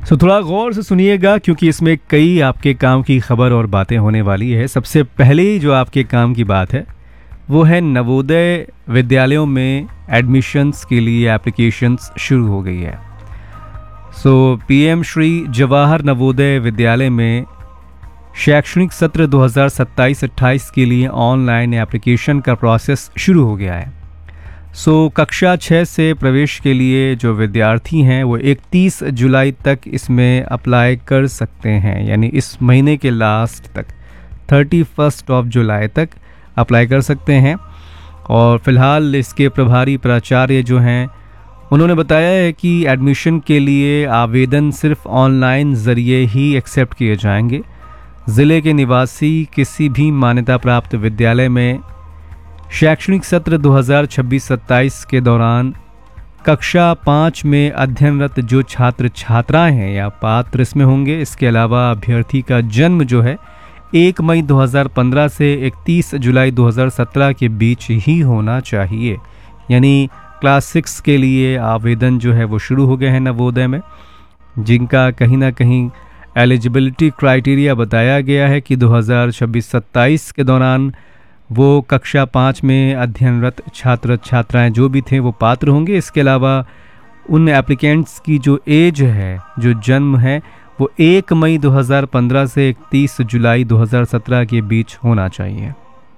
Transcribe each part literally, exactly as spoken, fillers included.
सो थोड़ा गौर से सुनिएगा क्योंकि इसमें कई आपके काम की खबर और बातें होने वाली है। सबसे पहले जो आपके काम की बात है वो है नवोदय विद्यालयों में एडमिशन्स के लिए एप्लीकेशंस शुरू हो गई है। सो पीएम श्री जवाहर नवोदय विद्यालय में शैक्षणिक सत्र दो हज़ार सत्ताईस अट्ठाईस के लिए ऑनलाइन एप्लीकेशन का प्रोसेस शुरू हो गया है। सो कक्षा छः से प्रवेश के लिए जो विद्यार्थी हैं वो इकतीस जुलाई तक इसमें अप्लाई कर सकते हैं, यानी इस महीने के लास्ट तक थर्टी फर्स्ट ऑफ जुलाई तक अप्लाई कर सकते हैं। और फिलहाल इसके प्रभारी प्राचार्य जो हैं उन्होंने बताया है कि एडमिशन के लिए आवेदन सिर्फ ऑनलाइन ज़रिए ही एक्सेप्ट किए जाएंगे। ज़िले के निवासी किसी भी मान्यता प्राप्त विद्यालय में शैक्षणिक सत्र दो हज़ार छब्बीस सत्ताईस के दौरान कक्षा पाँच में अध्ययनरत जो छात्र छात्राएं हैं या पात्र इसमें होंगे। इसके अलावा अभ्यर्थी का जन्म जो है एक मई दो हज़ार पंद्रह से इकतीस जुलाई दो हज़ार सत्रह के बीच ही होना चाहिए। यानी क्लास सिक्स के लिए आवेदन जो है वो शुरू हो गए हैं नवोदय में, जिनका कहीं ना कहीं एलिजिबिलिटी क्राइटेरिया बताया गया है कि दो हज़ार छब्बीस सत्ताईस के दौरान वो कक्षा पाँच में अध्ययनरत छात्र छात्राएं जो भी थे वो पात्र होंगे। इसके अलावा उन एप्लीकेंट्स की जो एज है, जो जन्म है, वो एक मई दो हज़ार पंद्रह से इकतीस जुलाई दो हज़ार सत्रह के बीच होना चाहिए।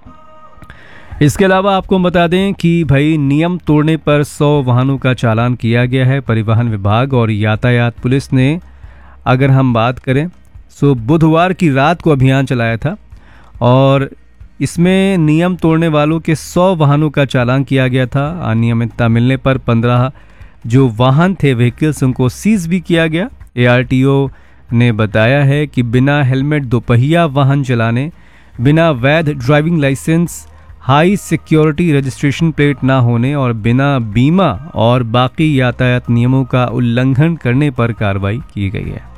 इसके अलावा आपको बता दें कि भाई नियम तोड़ने पर सौ वाहनों का चालान किया गया है। परिवहन विभाग और यातायात पुलिस ने, अगर हम बात करें, सो बुधवार की रात को अभियान चलाया था और इसमें नियम तोड़ने वालों के सौ वाहनों का चालान किया गया था। अनियमितता मिलने पर पंद्रह जो वाहन थे व्हीकल्स उनको सीज भी किया गया। एआरटीओ ने बताया है कि बिना हेलमेट दोपहिया वाहन चलाने, बिना वैध driving licence, high security registration plate ना होने और बिना बीमा और बाकी यातायात नियमों का उल्लंघन करने पर कार्रवाई की गई है।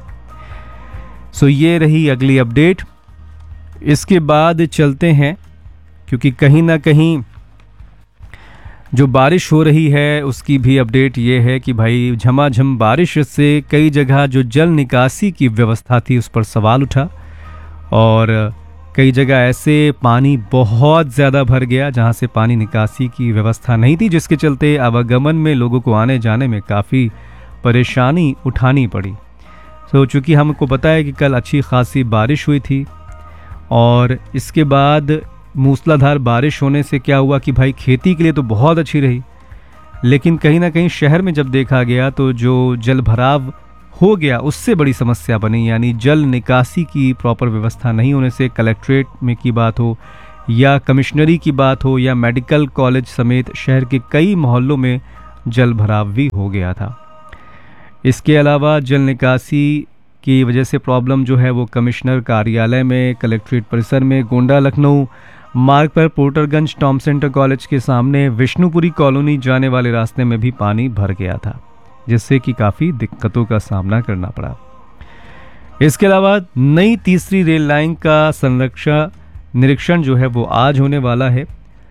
सो ये रही अगली अपडेट। इसके बाद चलते हैं, क्योंकि कहीं ना कहीं जो बारिश हो रही है उसकी भी अपडेट ये है कि भाई झमाझम बारिश से कई जगह जो जल निकासी की व्यवस्था थी उस पर सवाल उठा और कई जगह ऐसे पानी बहुत ज़्यादा भर गया जहां से पानी निकासी की व्यवस्था नहीं थी, जिसके चलते आवागमन में लोगों को आने जाने में काफ़ी परेशानी उठानी पड़ी। तो चूँकि हमको पता है कि कल अच्छी खासी बारिश हुई थी और इसके बाद मूसलाधार बारिश होने से क्या हुआ कि भाई खेती के लिए तो बहुत अच्छी रही, लेकिन कहीं ना कहीं शहर में जब देखा गया तो जो जल भराव हो गया उससे बड़ी समस्या बनी। यानी जल निकासी की प्रॉपर व्यवस्था नहीं होने से कलेक्ट्रेट में की बात हो या कमिश्नरी की बात हो या मेडिकल कॉलेज समेत शहर के कई मोहल्लों में जल भराव भी हो गया था। इसके अलावा जल निकासी की वजह से प्रॉब्लम जो है वो कमिश्नर कार्यालय में, कलेक्ट्रेट परिसर में, गोंडा लखनऊ मार्ग पर पोर्टरगंज टॉम सेंटर कॉलेज के सामने विष्णुपुरी कॉलोनी जाने वाले रास्ते में भी पानी भर गया था, जिससे कि काफ़ी दिक्कतों का सामना करना पड़ा। इसके अलावा नई तीसरी रेल लाइन का संरक्षण निरीक्षण जो है वो आज होने वाला है।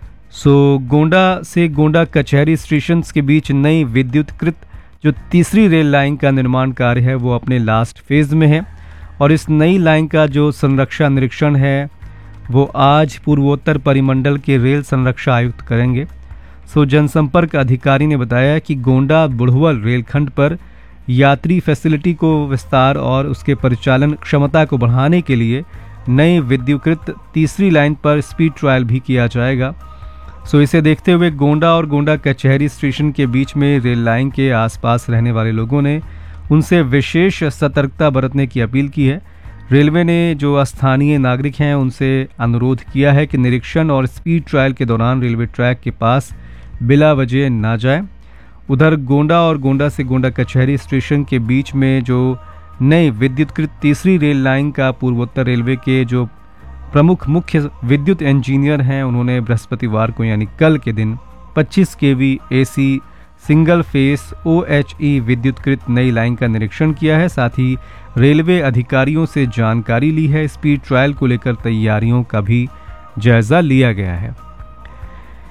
सो गोंडा से गोंडा कचहरी स्टेशन के बीच नई विद्युतकृत जो तीसरी रेल लाइन का निर्माण कार्य है वो अपने लास्ट फेज में है और इस नई लाइन का जो संरक्षण निरीक्षण है वो आज पूर्वोत्तर परिमंडल के रेल संरक्षा आयुक्त करेंगे। सो जनसंपर्क अधिकारी ने बताया कि गोंडा बुढ़वल रेलखंड पर यात्री फैसिलिटी को विस्तार और उसके परिचालन क्षमता को बढ़ाने के लिए नई विद्युतकृत तीसरी लाइन पर स्पीड ट्रायल भी किया जाएगा। सो इसे देखते हुए गोंडा और गोंडा कचहरी स्टेशन के बीच में रेल लाइन के आसपास रहने वाले लोगों ने उनसे विशेष सतर्कता बरतने की अपील की है। रेलवे ने जो स्थानीय नागरिक हैं उनसे अनुरोध किया है कि निरीक्षण और स्पीड ट्रायल के दौरान रेलवे ट्रैक के पास बिला वजह ना जाए। उधर गोंडा और गोंडा से गोंडा कचहरी स्टेशन के बीच में जो नई विद्युतकृत तीसरी रेल लाइन का पूर्वोत्तर रेलवे के जो प्रमुख मुख्य विद्युत इंजीनियर हैं उन्होंने बृहस्पतिवार को यानी कल के दिन पच्चीस केवी एसी सिंगल फेस ओएचई विद्युतकृत नई लाइन का निरीक्षण किया है। साथ ही रेलवे अधिकारियों से जानकारी ली है। स्पीड ट्रायल को लेकर तैयारियों का भी जायजा लिया गया है।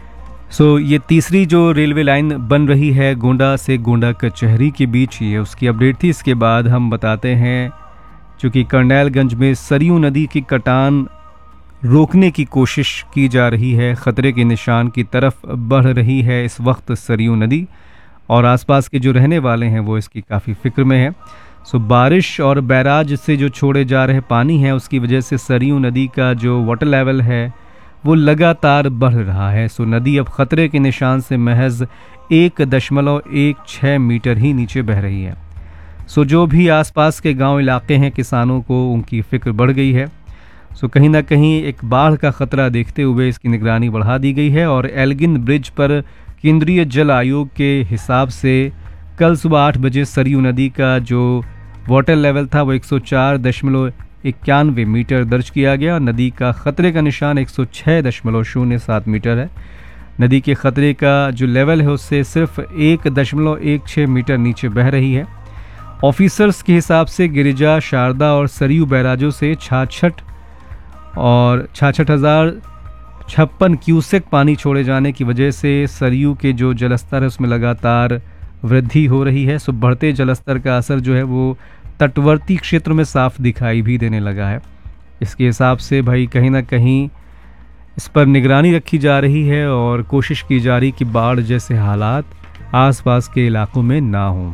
सो so, ये तीसरी जो रेलवे लाइन बन रही है गोंडा से गोंडा कचहरी के बीच, ये उसकी अपडेट थी। इसके बाद हम बताते हैं चूँकि करनैलगंज में सरयू नदी की कटान रोकने की कोशिश की जा रही है, ख़तरे के निशान की तरफ बढ़ रही है इस वक्त सरयू नदी, और आसपास के जो रहने वाले हैं वो इसकी काफ़ी फिक्र में है। सो बारिश और बैराज से जो छोड़े जा रहे पानी है उसकी वजह से सरयू नदी का जो वाटर लेवल है वो लगातार बढ़ रहा है। सो नदी अब ख़तरे के निशान से महज एक दशमलव एक छः मीटर ही नीचे बह रही है। सो जो भी आसपास के गांव इलाके हैं, किसानों को उनकी फ़िक्र बढ़ गई है। सो कहीं ना कहीं एक बाढ़ का ख़तरा देखते हुए इसकी निगरानी बढ़ा दी गई है, और एल्गिन ब्रिज पर केंद्रीय जल आयोग के हिसाब से कल सुबह आठ बजे सरयू नदी का जो वाटर लेवल था वो एक सौ चार दशमलव इक्यानवे मीटर दर्ज किया गया, और नदी का ख़तरे का निशान एक सौ छः दशमलव शून्य सात मीटर है। नदी के ख़तरे का जो लेवल है उससे सिर्फ एक दशमलव एक छः मीटर नीचे बह रही है। ऑफिसर्स के हिसाब से गिरिजा, शारदा और सरयू बैराजों से छाछठ और छाछठ हज़ार छप्पन क्यूसेक पानी छोड़े जाने की वजह से सरयू के जो जलस्तर है उसमें लगातार वृद्धि हो रही है। सो बढ़ते जलस्तर का असर जो है वो तटवर्ती क्षेत्र में साफ दिखाई भी देने लगा है। इसके हिसाब से भाई कहीं ना कहीं इस पर निगरानी रखी जा रही है और कोशिश की जा रही कि बाढ़ जैसे हालात आसपास के इलाकों में ना हों।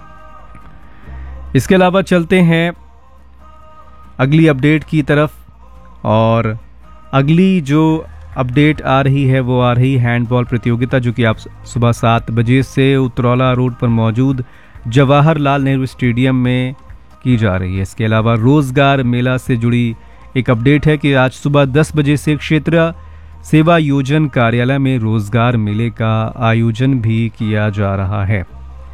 इसके अलावा चलते हैं अगली अपडेट की तरफ, और अगली जो अपडेट आ रही है वो आ रही हैंडबॉल प्रतियोगिता, जो कि आप सुबह सात बजे से उतरौला रोड पर मौजूद जवाहरलाल नेहरू स्टेडियम में की जा रही है। इसके अलावा रोजगार मेला से जुड़ी एक अपडेट है कि आज सुबह दस बजे से क्षेत्र सेवा योजन कार्यालय में रोजगार मेले का आयोजन भी किया जा रहा है।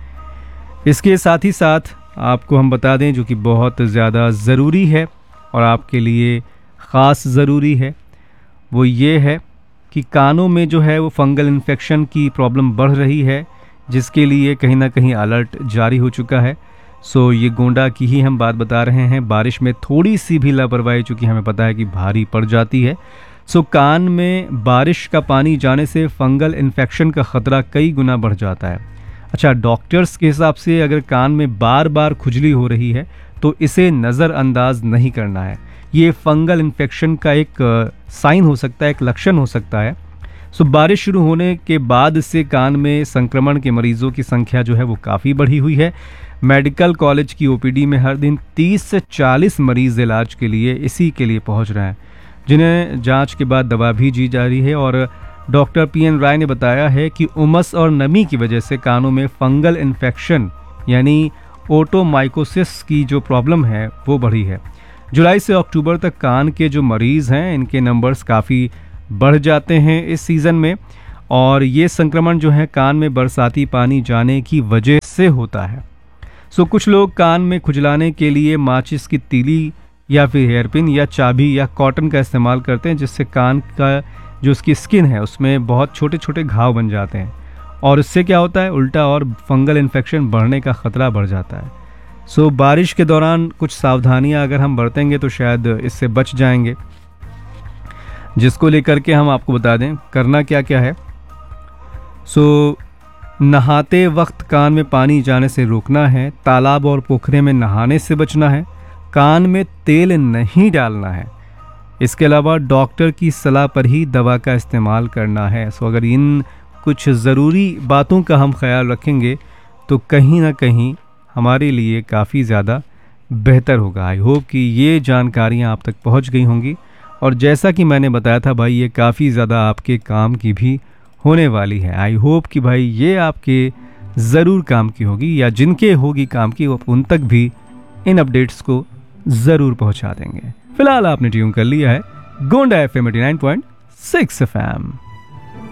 इसके साथ ही साथ आपको हम बता दें, जो कि बहुत ज़्यादा ज़रूरी है और आपके लिए ख़ास ज़रूरी है, वो ये है कि कानों में जो है वो फंगल इन्फेक्शन की प्रॉब्लम बढ़ रही है, जिसके लिए कहीं ना कहीं अलर्ट जारी हो चुका है। सो ये गोंडा की ही हम बात बता रहे हैं। बारिश में थोड़ी सी भी लापरवाही, चूँकि हमें पता है कि भारी पड़ जाती है। सो कान में बारिश का पानी जाने से फंगल इन्फेक्शन का ख़तरा कई गुना बढ़ जाता है। अच्छा, डॉक्टर्स के हिसाब से अगर कान में बार बार खुजली हो रही है तो इसे नज़रअंदाज नहीं करना है। ये फंगल इन्फेक्शन का एक साइन हो सकता है, एक लक्षण हो सकता है। सो बारिश शुरू होने के बाद से कान में संक्रमण के मरीजों की संख्या जो है वो काफ़ी बढ़ी हुई है। मेडिकल कॉलेज की ओपीडी में हर दिन तीस से चालीस मरीज इलाज के लिए इसी के लिए पहुंच रहे हैं, जिन्हें जांच के बाद दवा भी दी जा रही है। और डॉक्टर पी एन राय ने बताया है कि उमस और नमी की वजह से कानों में फंगल इन्फेक्शन यानी ओटोमाइकोसिस की जो प्रॉब्लम है वो बढ़ी है। जुलाई से अक्टूबर तक कान के जो मरीज़ हैं इनके नंबर्स काफ़ी बढ़ जाते हैं इस सीज़न में, और ये संक्रमण जो है कान में बरसाती पानी जाने की वजह से होता है। सो कुछ लोग कान में खुजलाने के लिए माचिस की तीली या फिर हेयरपिन या चाबी या कॉटन का इस्तेमाल करते हैं, जिससे कान का जो उसकी स्किन है उसमें बहुत छोटे छोटे घाव बन जाते हैं, और इससे क्या होता है उल्टा और फंगल इन्फेक्शन बढ़ने का ख़तरा बढ़ जाता है। सो बारिश के दौरान कुछ सावधानियां अगर हम बरतेंगे तो शायद इससे बच जाएंगे, जिसको लेकर के हम आपको बता दें करना क्या क्या है। सो नहाते वक्त कान में पानी जाने से रोकना है, तालाब और पोखरे में नहाने से बचना है, कान में तेल नहीं डालना है। इसके अलावा डॉक्टर की सलाह पर ही दवा का इस्तेमाल करना है। सो अगर इन कुछ ज़रूरी बातों का हम ख्याल रखेंगे तो कहीं ना कहीं हमारे लिए काफ़ी ज़्यादा बेहतर होगा। आई होप कि ये जानकारियाँ आप तक पहुँच गई होंगी, और जैसा कि मैंने बताया था भाई ये काफ़ी ज़्यादा आपके काम की भी होने वाली है। आई होप कि भाई ये आपके ज़रूर काम की होगी, या जिनके होगी काम की वो उन तक भी इन अपडेट्स को ज़रूर पहुंचा देंगे। फिलहाल आपने ट्यून कर लिया है Gonda F M eighty nine point six F M.